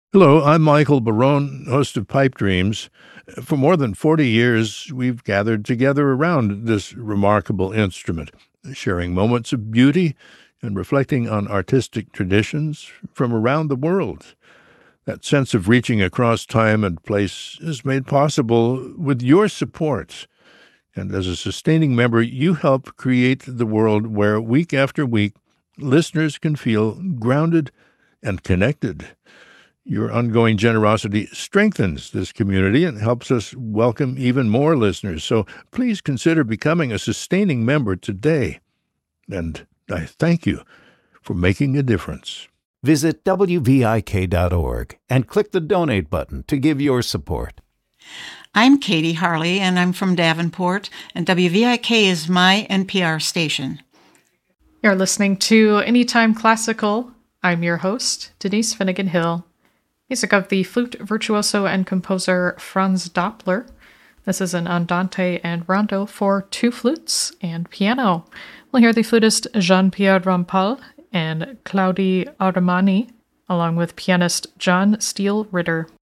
Hello, I'm Michael Barone, host of Pipe Dreams. For more than 40 years, we've gathered together around this remarkable instrument, sharing moments of beauty and reflecting on artistic traditions from around the world. That sense of reaching across time and place is made possible with your support. And as a sustaining member, you help create the world where week after week, listeners can feel grounded and connected. Your ongoing generosity strengthens this community and helps us welcome even more listeners. So please consider becoming a sustaining member today. And I thank you for making a difference. Visit WVIK.org and click the donate button to give your support. I'm Katie Harley, and I'm from Davenport, and WVIK is my NPR station. You're listening to Anytime Classical. I'm your host, Denise Finnegan Hill. Music of the flute virtuoso and composer Franz Doppler. This is an andante and rondo for two flutes and piano. We'll hear the flutist Jean-Pierre Rampal and Claudie Armani, along with pianist John Steele Ritter.